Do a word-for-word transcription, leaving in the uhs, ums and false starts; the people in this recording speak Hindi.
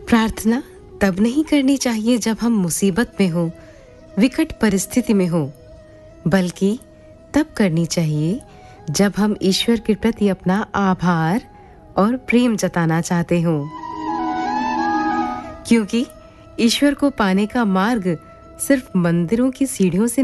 प्रार्थना तब नहीं करनी चाहिए जब हम मुसीबत में हो, विकट परिस्थिति में हो, बल्कि तब करनी चाहिए जब हम ईश्वर के प्रति अपना आभार और प्रेम जताना चाहते हों। क्योंकि ईश्वर को पाने का मार्ग सिर्फ मंदिरों की सीढ़ियों से